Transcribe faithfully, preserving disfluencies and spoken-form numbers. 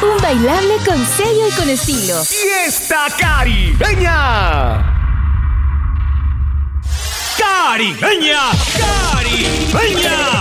Un bailable con sello y con estilo. ¡Fiesta Caribeña! ¡Caribeña! ¡Caribeña!